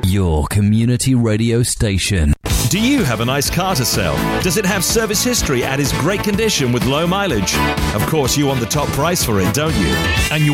your community radio station. Do you have a nice car to sell? Does it have service history and is great condition with low mileage? Of course, you want the top price for it, don't you? And you